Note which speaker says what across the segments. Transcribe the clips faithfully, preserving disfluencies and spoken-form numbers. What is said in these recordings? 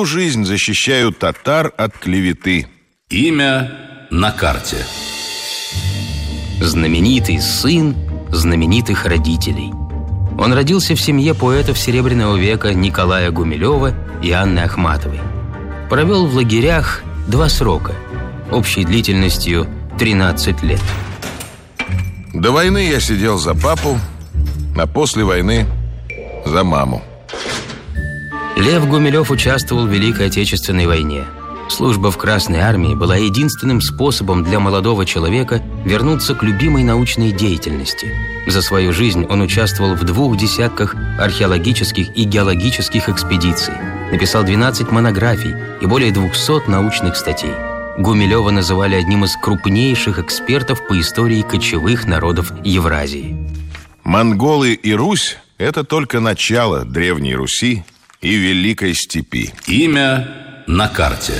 Speaker 1: всю жизнь защищаю татар от клеветы.
Speaker 2: Имя на карте.
Speaker 3: Знаменитый сын знаменитых родителей. Он родился в семье поэтов Серебряного века Николая Гумилева и Анны Ахматовой. Провел в лагерях два срока, общей длительностью тринадцать лет.
Speaker 1: До войны я сидел за папу, а после войны за маму.
Speaker 3: Лев Гумилев участвовал в Великой Отечественной войне. Служба в Красной армии была единственным способом для молодого человека вернуться к любимой научной деятельности. За свою жизнь он участвовал в двух десятках археологических и геологических экспедиций, написал двенадцать монографий и более двухсот научных статей. Гумилева называли одним из крупнейших экспертов по истории кочевых народов Евразии.
Speaker 1: Монголы и Русь – это только начало Древней Руси и Великой Степи.
Speaker 2: Имя на карте.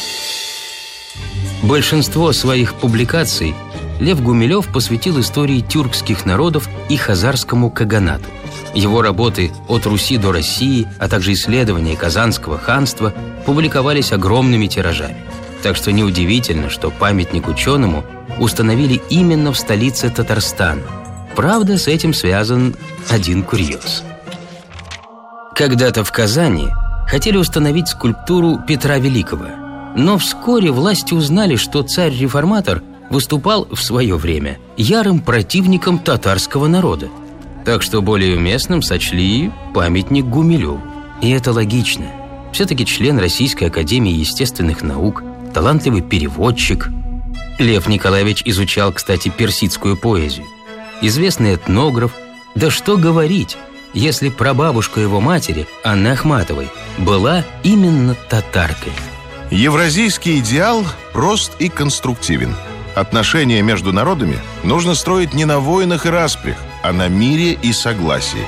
Speaker 3: Большинство своих публикаций Лев Гумилев посвятил истории тюркских народов и хазарскому каганату. Его работы «От Руси до России», а также исследования Казанского ханства публиковались огромными тиражами. Так что неудивительно, что памятник ученому установили именно в столице Татарстана. Правда, с этим связан один курьез. Когда-то в Казани хотели установить скульптуру Петра Великого, но вскоре власти узнали, что царь-реформатор выступал в свое время ярым противником татарского народа. Так что более уместным сочли памятник Гумилеву. И это логично. Все-таки член Российской академии естественных наук, талантливый переводчик. Лев Николаевич изучал, кстати, персидскую поэзию. Известный этнограф. Да что говорить, если прабабушка его матери, Анны Ахматовой, была именно татаркой.
Speaker 1: Евразийский идеал прост и конструктивен. Отношения между народами нужно строить не на войнах и распрях, а на мире и согласии.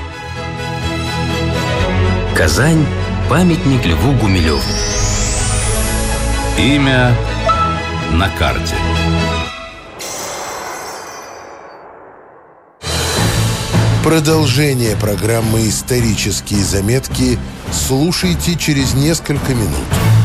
Speaker 3: Казань. Памятник Льву Гумилеву.
Speaker 2: Имя на карте.
Speaker 4: Продолжение программы «Исторические заметки» слушайте через несколько минут.